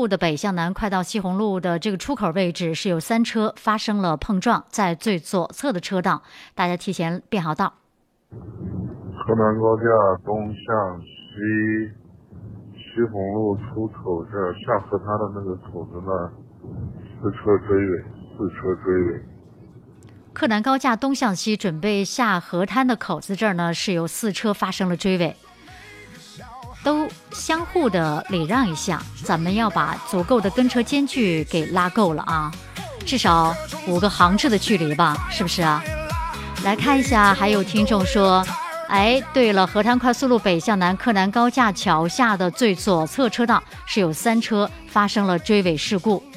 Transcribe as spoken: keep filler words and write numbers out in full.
路的北向南，快到西虹路的这个出口位置，是有三车发生了碰撞，在最左侧的车道，大家提前变好道。 河南高架东向西，西虹路出口这儿下河滩的那个口子那儿，四车追尾，四车追尾。 柯南高架东向西准备下河滩的口子这儿呢，是有四车发生了追尾，都相互的礼让一下，咱们要把足够的跟车间距给拉够了啊，至少五个行车的距离吧，是不是啊？来看一下，还有听众说，哎，对了，河滩快速路北向南柯南高架桥下的最左侧车道是有三车发生了追尾事故。